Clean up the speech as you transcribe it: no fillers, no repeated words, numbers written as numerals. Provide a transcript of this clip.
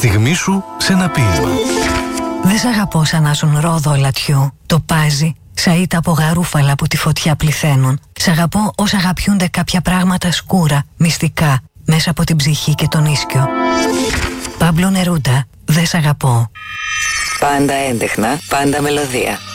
στιγμή σου σε ένα ποίημα. Δεν σ' αγαπώ σαν να ζουν ρόδο λατιού. Το πάζι, σαΐτα από γαρούφαλα που τη φωτιά πληθαίνουν. Σ' αγαπώ ως αγαπιούνται κάποια πράγματα σκούρα, μυστικά, μέσα από την ψυχή και τον ίσκιο. Πάμπλο Νερούντα, δεν σ' αγαπώ. Πάντα έντεχνα, πάντα μελωδία.